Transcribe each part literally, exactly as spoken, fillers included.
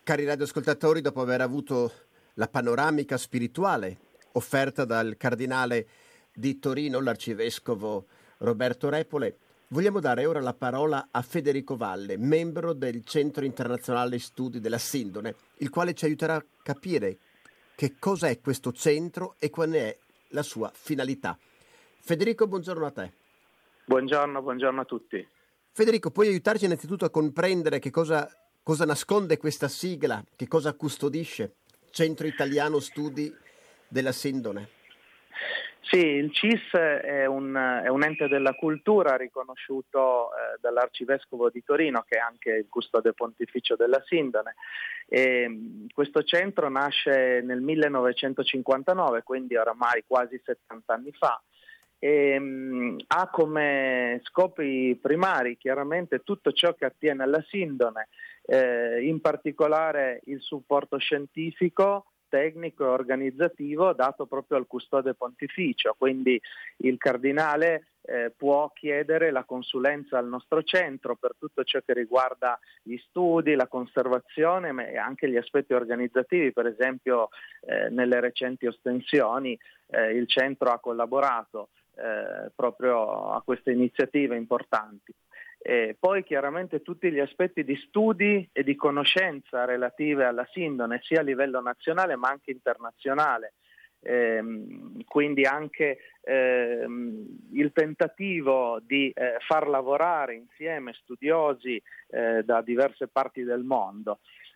Cari radioascoltatori, dopo aver avuto la panoramica spirituale offerta dal cardinale di Torino, l'arcivescovo Roberto Repole, vogliamo dare ora la parola a Federico Valle, membro del Centro Internazionale Studi della Sindone, il quale ci aiuterà a capire che cosa è questo centro e qual è la sua finalità. Federico, buongiorno a te. Buongiorno, buongiorno a tutti. Federico, puoi aiutarci innanzitutto a comprendere che cosa, cosa nasconde questa sigla, che cosa custodisce Centro Italiano Studi della Sindone? Sì, il C I S è un, è un ente della cultura riconosciuto eh, dall'arcivescovo di Torino, che è anche il custode pontificio della Sindone. E questo centro nasce nel millenovecentocinquantanove, quindi oramai quasi settanta anni fa. E, mh, ha come scopi primari chiaramente tutto ciò che attiene alla Sindone, eh, in particolare il supporto scientifico, tecnico e organizzativo dato proprio al custode pontificio, quindi il cardinale eh, può chiedere la consulenza al nostro centro per tutto ciò che riguarda gli studi, la conservazione ma e anche gli aspetti organizzativi. Per esempio eh, nelle recenti ostensioni eh, il centro ha collaborato Eh, proprio a queste iniziative importanti. E poi chiaramente tutti gli aspetti di studi e di conoscenza relative alla Sindone sia a livello nazionale ma anche internazionale. Ehm, quindi anche ehm, il tentativo di eh, far lavorare insieme studiosi eh, da diverse parti del mondo.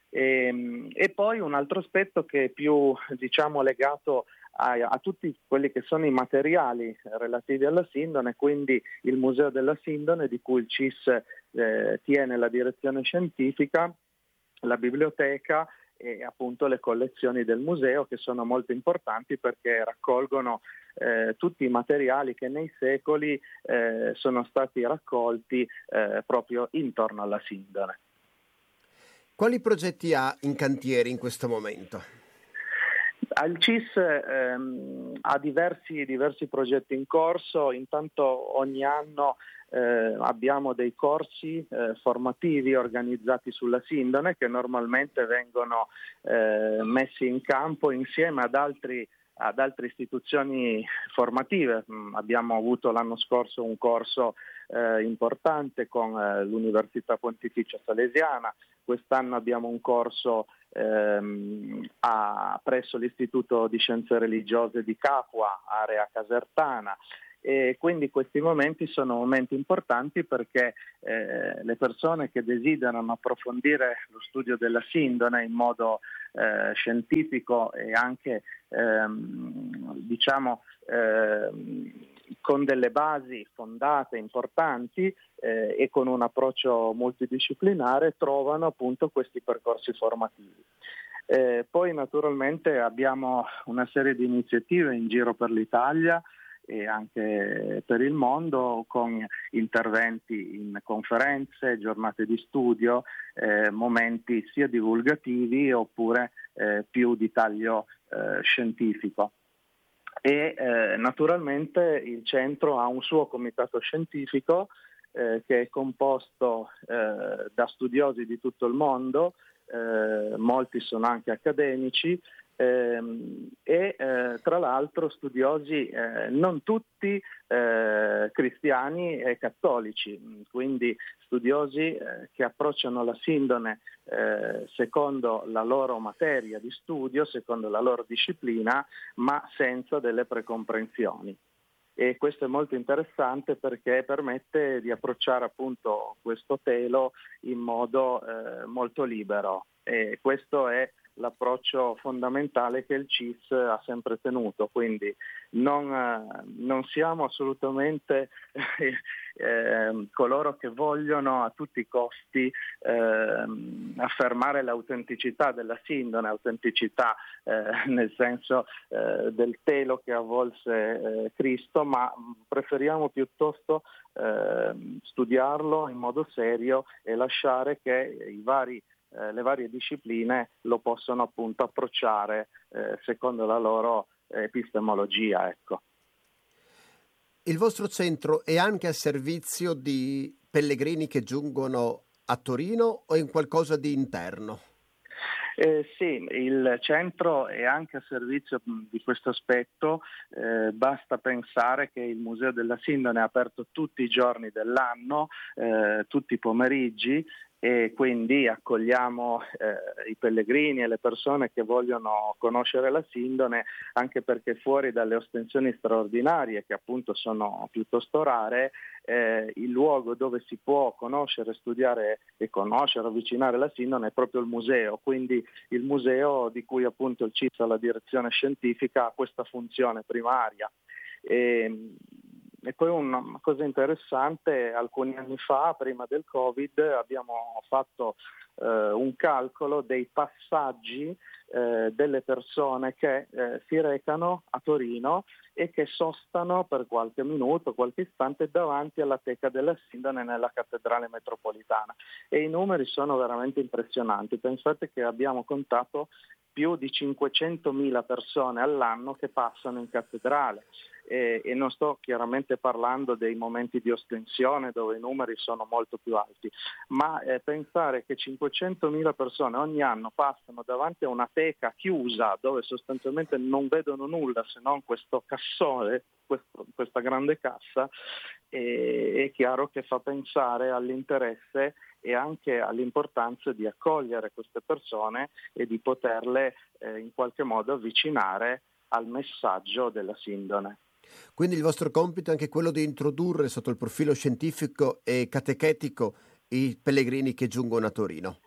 E, e poi un altro aspetto che è più diciamo legato A, a tutti quelli che sono i materiali relativi alla Sindone, quindi il Museo della Sindone di cui il C I S eh, tiene la direzione scientifica, la biblioteca e appunto le collezioni del museo, che sono molto importanti perché raccolgono eh, tutti i materiali che nei secoli eh, sono stati raccolti eh, proprio intorno alla Sindone. Quali progetti ha in cantiere in questo momento? Il C I S ehm, ha diversi, diversi progetti in corso. Intanto ogni anno eh, abbiamo dei corsi eh, formativi organizzati sulla Sindone che normalmente vengono eh, messi in campo insieme ad altri ad altre istituzioni formative. Mm, abbiamo avuto l'anno scorso un corso eh, importante con eh, l'Università Pontificia Salesiana. Quest'anno abbiamo un corso ehm, a, presso l'Istituto di Scienze Religiose di Capua, area casertana. E quindi questi momenti sono momenti importanti perché eh, le persone che desiderano approfondire lo studio della Sindone in modo eh, scientifico e anche ehm, diciamo ehm, con delle basi fondate importanti eh, e con un approccio multidisciplinare trovano appunto questi percorsi formativi. Eh, poi naturalmente abbiamo una serie di iniziative in giro per l'Italia e anche per il mondo, con interventi in conferenze, giornate di studio, eh, momenti sia divulgativi oppure eh, più di taglio eh, scientifico. E eh, naturalmente il centro ha un suo comitato scientifico eh, che è composto eh, da studiosi di tutto il mondo, eh, molti sono anche accademici, Ehm, e eh, tra l'altro studiosi eh, non tutti eh, cristiani e cattolici, quindi studiosi eh, che approcciano la Sindone eh, secondo la loro materia di studio, secondo la loro disciplina, ma senza delle precomprensioni. E questo è molto interessante perché permette di approcciare appunto questo telo in modo eh, molto libero, e questo è l'approccio fondamentale che il C I S ha sempre tenuto, quindi non, eh, non siamo assolutamente eh, eh, coloro che vogliono a tutti i costi eh, affermare l'autenticità della Sindone, autenticità eh, nel senso eh, del telo che avvolse eh, Cristo, ma preferiamo piuttosto eh, studiarlo in modo serio e lasciare che i vari Eh, le varie discipline lo possono appunto approcciare eh, secondo la loro epistemologia. Ecco. Il vostro centro è anche a servizio di pellegrini che giungono a Torino o è in qualcosa di interno? Eh, sì, il centro è anche a servizio di questo aspetto, eh, basta pensare che il Museo della Sindone è aperto tutti i giorni dell'anno, eh, tutti i pomeriggi, e quindi accogliamo eh, i pellegrini e le persone che vogliono conoscere la Sindone, anche perché fuori dalle ostensioni straordinarie, che appunto sono piuttosto rare, eh, il luogo dove si può conoscere, studiare e conoscere, avvicinare la Sindone è proprio il museo, quindi il museo di cui appunto il C I S, la direzione scientifica, ha questa funzione primaria. E, E poi una cosa interessante, alcuni anni fa, prima del Covid, abbiamo fatto eh, un calcolo dei passaggi eh, delle persone che eh, si recano a Torino e che sostano per qualche minuto, qualche istante davanti alla teca della Sindone nella cattedrale metropolitana. E i numeri sono veramente impressionanti. Pensate che abbiamo contato più di cinquecentomila persone all'anno che passano in cattedrale. E, e non sto chiaramente parlando dei momenti di ostensione dove i numeri sono molto più alti, ma eh, pensare che cinquecentomila persone ogni anno passano davanti a una teca chiusa dove sostanzialmente non vedono nulla se non questo cassone, questo, questa grande cassa, e, è chiaro che fa pensare all'interesse e anche all'importanza di accogliere queste persone e di poterle eh, in qualche modo avvicinare al messaggio della Sindone. Quindi il vostro compito è anche quello di introdurre sotto il profilo scientifico e catechetico i pellegrini che giungono a Torino.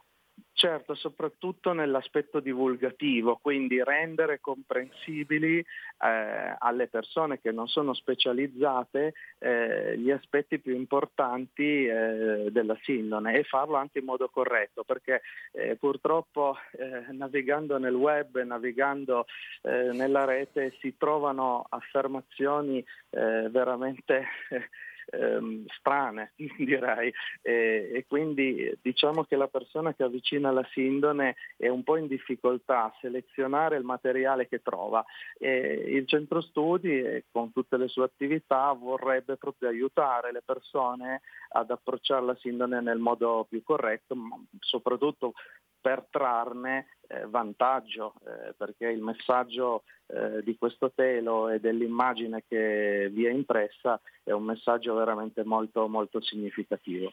Certo, soprattutto nell'aspetto divulgativo, quindi rendere comprensibili eh, alle persone che non sono specializzate eh, gli aspetti più importanti eh, della Sindone, e farlo anche in modo corretto, perché eh, purtroppo eh, navigando nel web, navigando eh, nella rete, si trovano affermazioni eh, veramente eh, Ehm, strane, direi, e, e quindi diciamo che la persona che avvicina la Sindone è un po' in difficoltà a selezionare il materiale che trova, e il centro studi, eh, con tutte le sue attività, vorrebbe proprio aiutare le persone ad approcciare la Sindone nel modo più corretto, ma soprattutto per trarne eh, vantaggio, eh, perché il messaggio eh, di questo telo e dell'immagine che vi è impressa è un messaggio veramente molto molto significativo.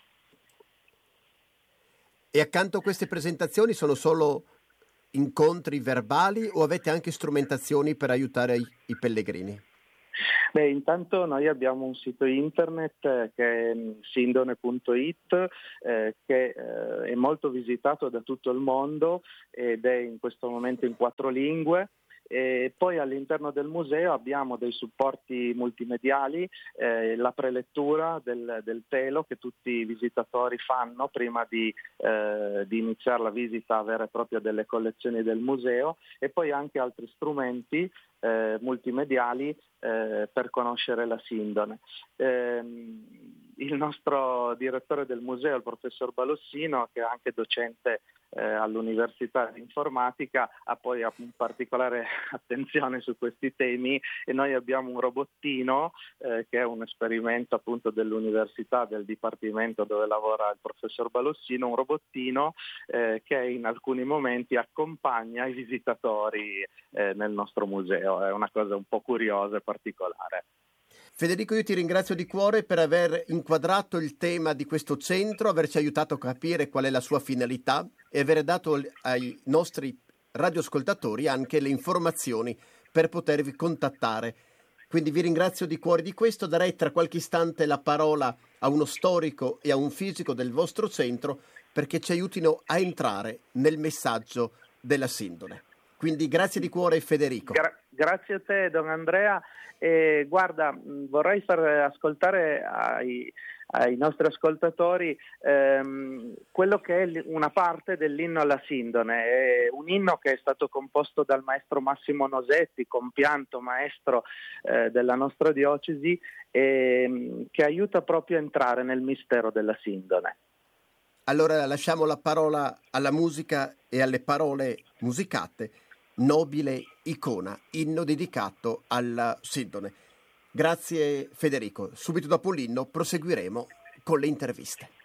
E accanto a queste presentazioni sono solo incontri verbali o avete anche strumentazioni per aiutare i, i pellegrini? Beh, intanto noi abbiamo un sito internet eh, che è sindone punto it, eh, che eh, è molto visitato da tutto il mondo ed è in questo momento in quattro lingue. E poi all'interno del museo abbiamo dei supporti multimediali, eh, la prelettura del, del telo che tutti i visitatori fanno prima di, eh, di iniziare la visita vera e propria delle collezioni del museo, e poi anche altri strumenti eh, multimediali eh, per conoscere la Sindone. Eh, il nostro direttore del museo, il professor Balossino, che è anche docente eh, all'Università di Informatica, ha poi un particolare attenzione su questi temi, e noi abbiamo un robottino eh, che è un esperimento appunto dell'università, del dipartimento dove lavora il professor Balossino, un robottino eh, che in alcuni momenti accompagna i visitatori eh, nel nostro museo. È una cosa un po' curiosa e particolare. Federico, io ti ringrazio di cuore per aver inquadrato il tema di questo centro, averci aiutato a capire qual è la sua finalità e aver dato ai nostri radioascoltatori anche le informazioni per potervi contattare. Quindi vi ringrazio di cuore di questo. Darei tra qualche istante la parola a uno storico e a un fisico del vostro centro perché ci aiutino a entrare nel messaggio della Sindone. Quindi grazie di cuore Federico. Gra- grazie a te Don Andrea. E guarda, vorrei far ascoltare ai, ai nostri ascoltatori ehm, quello che è una parte dell'inno alla Sindone. È un inno che è stato composto dal maestro Massimo Nosetti, compianto maestro eh, della nostra diocesi, e, che aiuta proprio a entrare nel mistero della Sindone. Allora lasciamo la parola alla musica e alle parole musicate. Nobile icona, inno dedicato alla Sindone. Grazie Federico. Subito dopo l'inno proseguiremo con le interviste.